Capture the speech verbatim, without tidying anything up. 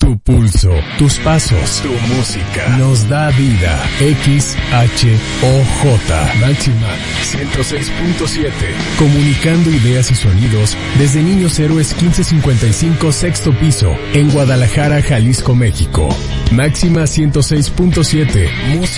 Tu pulso, tus pasos, tu música nos da vida. X H O J Máxima ciento seis punto siete. Comunicando ideas y sonidos desde Niños Héroes quince cincuenta y cinco, sexto piso, en Guadalajara, Jalisco, México. Máxima ciento seis punto siete. Música